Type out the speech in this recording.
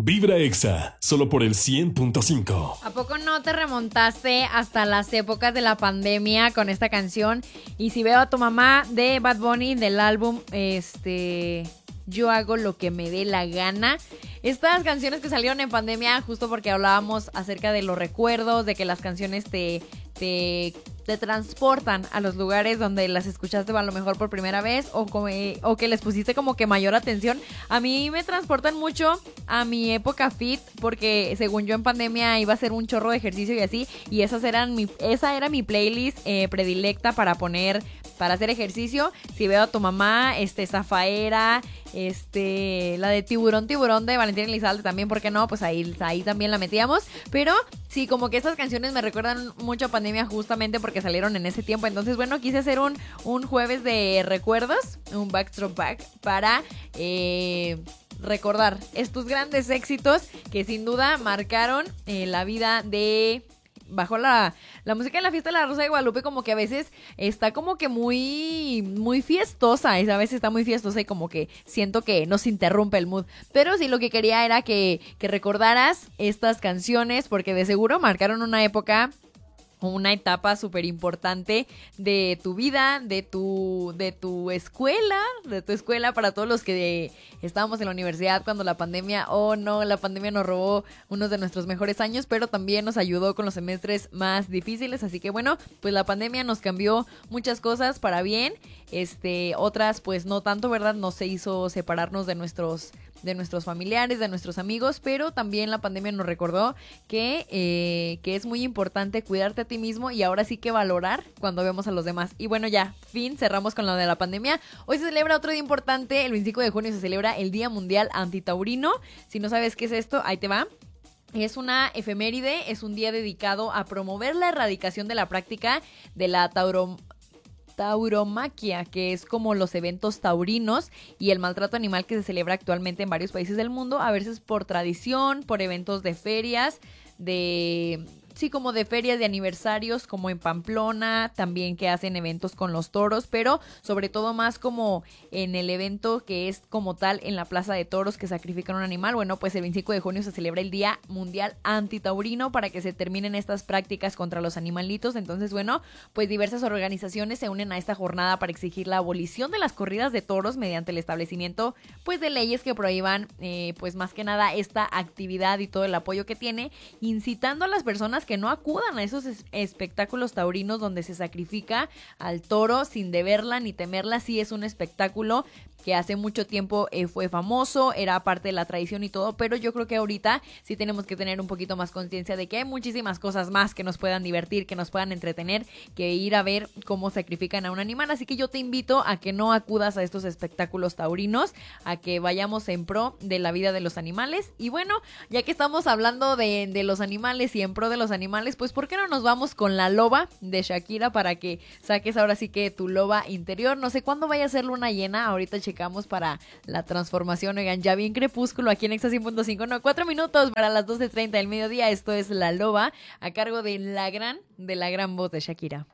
Vibra Exa, solo por el 100.5. ¿A poco no te remontaste hasta las épocas de la pandemia con esta canción? Y si veo a tu mamá de Bad Bunny del álbum Yo hago lo que me dé la gana. Estas canciones que salieron en pandemia justo porque hablábamos acerca de los recuerdos, de que las canciones te transportan a los lugares donde las escuchaste a lo mejor por primera vez o que les pusiste como que mayor atención. A mí me transportan mucho a mi época fit porque según yo en pandemia iba a hacer un chorro de ejercicio y así, y esa era mi playlist predilecta para poner, para hacer ejercicio. Si veo a tu mamá, Zafaera, la de Tiburón de Valentín Elizalde también, ¿por qué no? Pues ahí también la metíamos, pero sí, como que estas canciones me recuerdan mucho a pandemia justamente porque salieron en ese tiempo. Entonces, bueno, quise hacer un jueves de recuerdos, un backstrom back para recordar estos grandes éxitos que sin duda marcaron la vida de... Bajo la música de la fiesta de la Rosa de Guadalupe como que a veces está como que muy, muy fiestosa, a veces está muy fiestosa y como que siento que nos interrumpe el mood. Pero sí, lo que quería era que recordaras estas canciones porque de seguro marcaron una época, una etapa súper importante de tu vida, de tu escuela, para todos los que estábamos en la universidad cuando la pandemia nos robó unos de nuestros mejores años, pero también nos ayudó con los semestres más difíciles, así que bueno, pues la pandemia nos cambió muchas cosas para bien, otras pues no tanto, ¿verdad? Nos se hizo separarnos de nuestros familiares, de nuestros amigos, pero también la pandemia nos recordó que es muy importante cuidarte a ti mismo y ahora sí que valorar cuando vemos a los demás. Y bueno, ya, cerramos con lo de la pandemia. Hoy se celebra otro día importante, el 25 de junio se celebra el Día Mundial Antitaurino. Si no sabes qué es esto, ahí te va. Es una efeméride, es un día dedicado a promover la erradicación de la práctica de la tauromaquia, que es como los eventos taurinos y el maltrato animal que se celebra actualmente en varios países del mundo, a veces por tradición, por eventos de ferias, como de ferias de aniversarios, como en Pamplona, también que hacen eventos con los toros, pero sobre todo más como en el evento que es como tal en la plaza de toros que sacrifican un animal. Bueno, pues el 25 de junio se celebra el Día Mundial Antitaurino para que se terminen estas prácticas contra los animalitos. Entonces, bueno, pues diversas organizaciones se unen a esta jornada para exigir la abolición de las corridas de toros mediante el establecimiento pues de leyes que prohíban pues más que nada esta actividad y todo el apoyo que tiene, incitando a las personas que no acudan a esos espectáculos taurinos donde se sacrifica al toro sin deberla ni temerla. Sí, es un espectáculo que hace mucho tiempo fue famoso, era parte de la tradición y todo, pero yo creo que ahorita sí tenemos que tener un poquito más conciencia de que hay muchísimas cosas más que nos puedan divertir, que nos puedan entretener, que ir a ver cómo sacrifican a un animal. Así que yo te invito a que no acudas a estos espectáculos taurinos, a que vayamos en pro de la vida de los animales. Y bueno, ya que estamos hablando de los animales y en pro de los animales, pues ¿por qué no nos vamos con La Loba de Shakira para que saques ahora sí que tu loba interior? No sé cuándo vaya a ser luna llena, ahorita checamos para la transformación. Oigan, ya bien crepúsculo aquí en Exa 100.5, no, 4 minutos para las 12:30 del mediodía. Esto es La Loba, a cargo de la gran voz de Shakira.